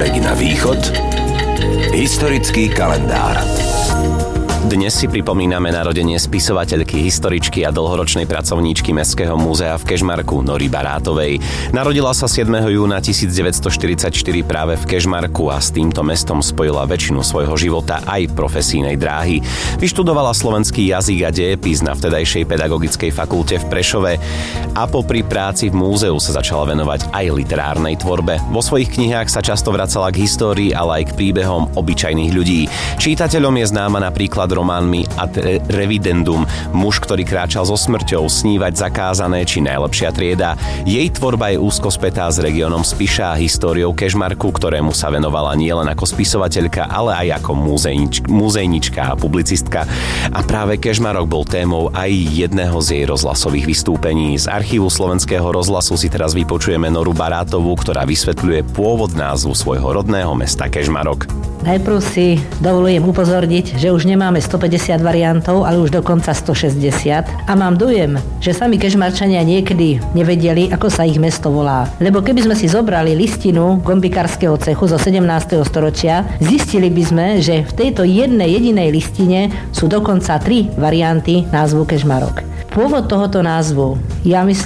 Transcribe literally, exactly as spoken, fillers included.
Regina Východ. Historický kalendár. Dnes si pripomíname narodenie spisovateľky, historičky a dlhoročnej pracovníčky Mestského múzea v Kežmarku Nory Barátovej. Narodila sa siedmeho júna tisícdeväťstoštyridsaťštyri práve v Kežmarku a s týmto mestom spojila väčšinu svojho života aj profesijnej dráhy. Vyštudovala slovenský jazyk a dejepis na vtedajšej pedagogickej fakulte v Prešove a popri práci v múzeu sa začala venovať aj literárnej tvorbe. Vo svojich knihách sa často vracala k histórii, ale aj k príbehom obyčajných ľudí. Čítateľom je známa napríklad románmi Ad revidendum, Muž, ktorý kráčal so smrťou, Snívať zakázané či Najlepšia trieda. Jej tvorba je úzko spätá s regiónom Spiša a históriou Kežmarku, ktorému sa venovala nielen ako spisovateľka, ale aj ako múzejnič- múzejnička a publicistka. A práve Kežmarok bol témou aj jedného z jej rozhlasových vystúpení. Z archívu Slovenského rozhlasu si teraz vypočujeme Noru Barátovú, ktorá vysvetľuje pôvod názvu svojho rodného mesta Kežmarok. Najprv si dovolujem upozorniť, že už nemáme stopäťdesiat variantov, ale už dokonca stošesťdesiat a mám dojem, že sami Kežmarčania niekedy nevedeli, ako sa ich mesto volá. Lebo keby sme si zobrali listinu gombikárskeho cechu zo sedemnásteho storočia, zistili by sme, že v tejto jednej jedinej listine sú dokonca tri varianty názvu Kežmarok. Pôvod tohoto názvu, ja myslím,